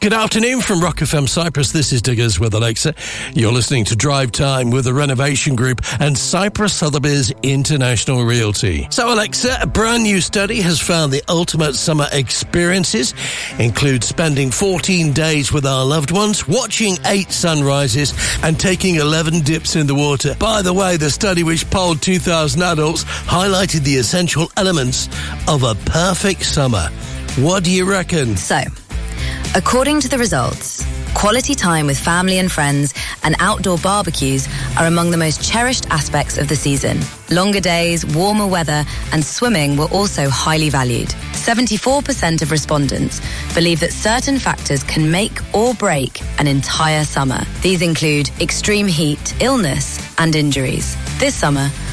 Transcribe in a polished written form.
Good afternoon from Rock FM Cyprus. This is Diggers with Alexa. You're listening to Drive Time with the Renovation Group and Cyprus Sotheby's International Realty. So Alexa, a brand new study has found the ultimate summer experiences include spending 14 days with our loved ones, watching 8 sunrises and taking 11 dips in the water. By the way, the study, which polled 2,000 adults, highlighted the essential elements of a perfect summer. What do you reckon? So, according to the results, quality time with family and friends and outdoor barbecues are among the most cherished aspects of the season. Longer days, warmer weather and swimming were also highly valued. 74% of respondents believe that certain factors can make or break an entire summer. These include extreme heat, illness and injuries. This summer,